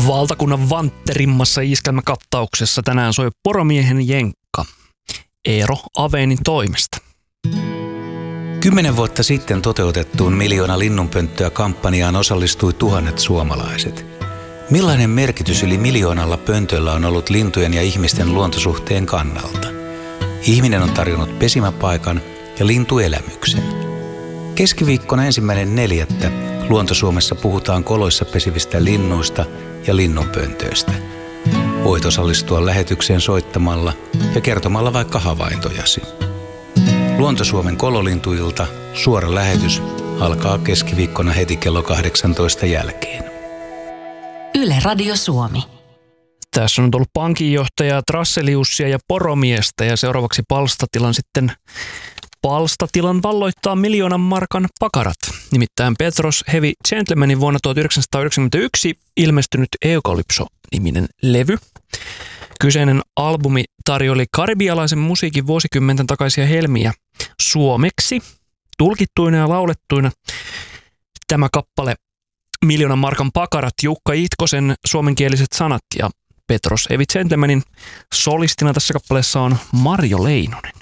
Valtakunnan vantterimmassa iskelmäkattauksessa tänään soi Poromiehen jenkka Eero Aveenin toimesta. 10 vuotta sitten toteutettuun 1 000 000 linnunpönttöä -kampanjaan osallistui tuhannet suomalaiset. Millainen merkitys yli 1 000 000 pöntöllä on ollut lintujen ja ihmisten luontosuhteen kannalta? Ihminen on tarjonnut pesimäpaikan ja lintuelämyksen. Keskiviikkona 1.4. Luontosuomessa puhutaan koloissa pesivistä linnuista ja linnunpöntöistä. Voit osallistua lähetykseen soittamalla ja kertomalla vaikka havaintojasi. Luontosuomen kololintuilta suora lähetys alkaa keskiviikkona heti kello 18 jälkeen. Yle Radio Suomi. Tässä on ollut pankinjohtajaa, Trasseliussia ja poromiestä ja seuraavaksi Palstatilan valloittaa 1 000 000 markan pakarat. Nimittäin Petros Heavy Gentlemanin vuonna 1991 ilmestynyt Eukalypso-niminen levy. Kyseinen albumi tarjoili karibialaisen musiikin vuosikymmenten takaisia helmiä suomeksi, tulkittuina ja laulettuina. Tämä kappale 1 000 000 markan pakarat, Jukka Itkosen suomenkieliset sanat ja Petros Heavy Gentlemanin solistina tässä kappaleessa on Marjo Leinonen.